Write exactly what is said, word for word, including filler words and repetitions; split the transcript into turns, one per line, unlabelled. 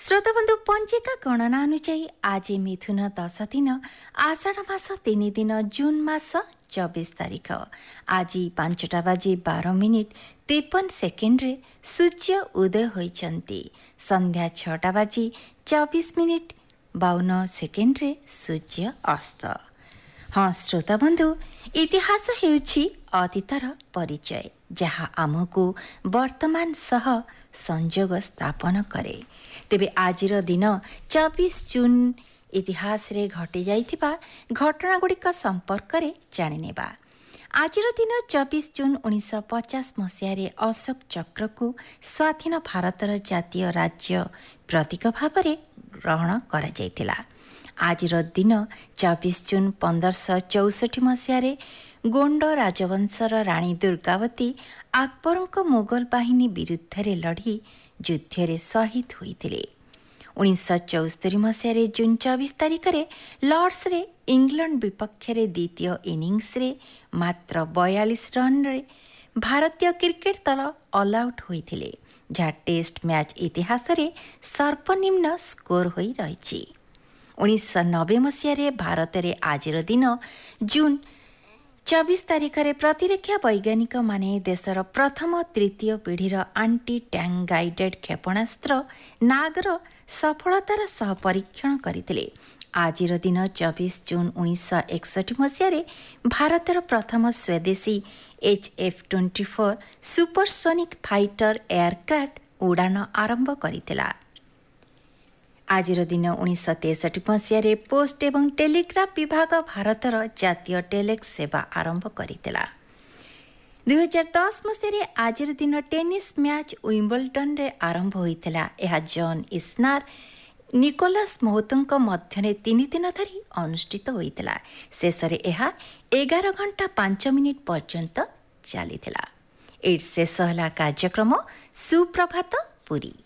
श्रोताबन्धु पंचिका गणना अनुଯାयी आज मिथुन दश दिन आषाढ़ मास तीन दिन जून मास चौबीस तारिख आज पांचटा बाजी बार मिनिट तिरपन सेकेंड्रे सूर्य उदय होइछन्ति। संध्या छटा बाजी चौबीस मिनिट बावन सेकेंड्रे सूर्य अस्त। हाँ श्रोता बंधु, इतिहास हेउछि अतीतर परिचय जहाँ आमको वर्तमान सह संयोग स्थापन करे। तेबे आजिर दिन चौबीस जून इतिहास रे घटी जाइथिबा घटना गुड़िक संपर्क रे जानि नेबा। आजिर दिन चौबीस जून उन्नीस पचास मसीह अशोक चक्र को स्वाधीन भारतर जातीय राज्य प्रतीक भाव में ग्रहण करा जाइतिला। आजिर दिन चौबीस जून पंद्रह चौसठ मसीह गोंड राजवंशर राणी दुर्गावती अकबरଙ୍କ मुगल बाहिनी विरुद्ध रे लड़ी युद्ध रे शहीद होइतिले। उन्नीस चौस्तरी मसीह जून चौबीस तारिख रे लॉर्ड्स रे इंग्लैंड विपक्ष रे द्वितीय इनिंग्स रे मात्र बयालीस रन रे भारतीय क्रिकेट दल ऑल आउट होइतिले, जहाँ टेस्ट मैच इतिहास रे सर्वनिम्न स्कोर होई रहिछि। उन्नीस नब्बे मसीह भारत रे आजिर दिन जून चौबीस तारिख रे प्रतिरक्षा वैज्ञानिक माने देशर प्रथम तृतीय पीढ़ीर आंटी टैंक गाइडेड क्षेपणास्त्र नागर सफलतार सह परीक्षण करथिले। आजिर दिन चौबीस जून उन्नीस एकसठ मसीह भारतर प्रथम स्वदेशी H F twenty four supersonic fighter aircraft उड़ान आरंभ करथिला। आजिर दिन उन्नीस तेसठ मसीह पोस्ट एवं टेलीग्राफ विभाग भारतर जातीय टेलेक्स सेवा आरंभ करथिला। दुई हजार दस मसीह आजिर दिन टेनिस मैच विंबलडन रे आरंभ होइथिला। यह जॉन इस्नर निकोलस मोहतोंक मध्यरे तीन दिन धरी अनुष्ठित होइथिला। शेषरे यह एगार घंटा पांच मिनिट पर्यंत चलीथिला। एट शेष हला कार्यक्रम सुप्रभात पुरी।